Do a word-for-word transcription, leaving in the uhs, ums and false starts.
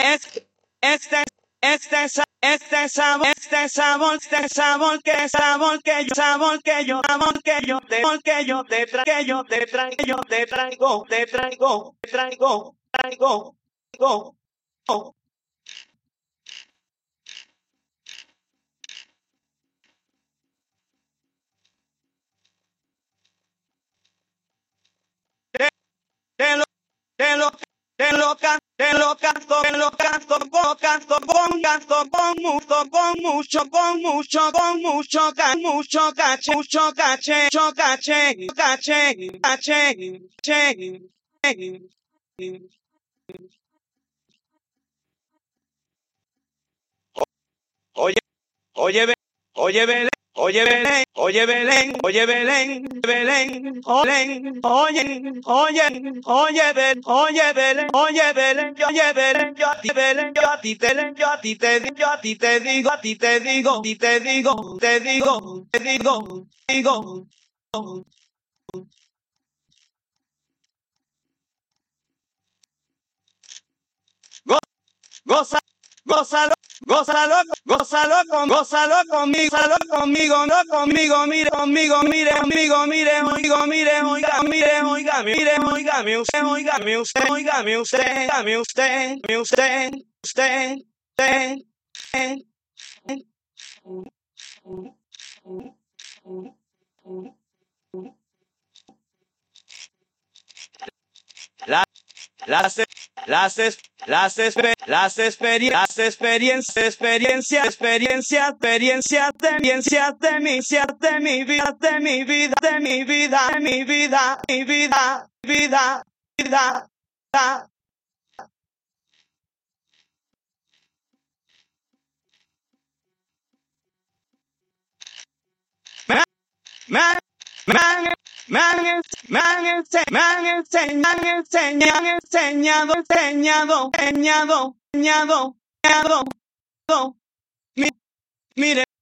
Es, este, este, sa- este sabor, este sabor, este sabor, que sabor que yo, sabor que yo, sabor que yo, te, sabor que yo te traigo, que yo te traigo, yo te traigo, te traigo, te traigo, traigo, traigo, traigo. Te lo, te lo, te lo canto, te lo canto, te lo canto, con canto, con canto, con mucho, con mucho, con mucho, con mucho, ca, mucho caché, mucho caché, mucho caché, caché, caché, caché. Oye, oye, Be- oye, Belén, oye, Belén, oye, Belén, oye, Belén, Belén, Belén, oye, oye, oye, Belén, oye, Belén, oye, Belén, yo, oye, Belén, yo a ti, Belén, yo a ti, te, Belén, yo a ti te digo, yo a ti te digo, a ti te digo, a ti te digo, te digo, te digo, digo. Go- Goza, gózalo, gózalo, gózalo, con, gózalo conmigo, gózalo conmigo, no conmigo, mire, conmigo, mire, conmigo, mire, oiga, mire, oiga, mire, oiga, mire, oiga, mi usted, oiga, mi usted, oiga, mi usted, oiga, mi usted, mi usted, usted, usted, usted. La, las, las, es- las, espe- las, experi- las experiencias, experiencia, experiencia, experiencia, experiencia de mi, de mi vida, de mi vida, de mi vida, de mi vida, mi vida, vida, vida, vida. Me, me, me han, me han, me han, ense- me han enseñado, enseñado, enseñado, enseñado, enseñado, enseñado, enseñado, mi- mire.